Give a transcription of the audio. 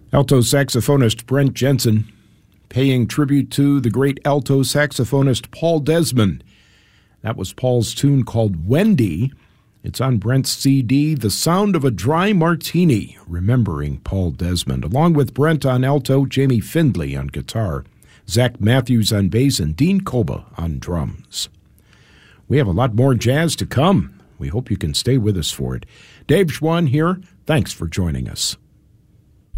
Alto saxophonist Brent Jensen paying tribute to the great alto saxophonist Paul Desmond. That was Paul's tune called Wendy. It's on Brent's CD, The Sound of a Dry Martini, remembering Paul Desmond, along with Brent on alto, Jamie Findlay on guitar, Zach Matthews on bass, and Dean Koba on drums. We have a lot more jazz to come. We hope you can stay with us for it. Dave Schwann here. Thanks for joining us.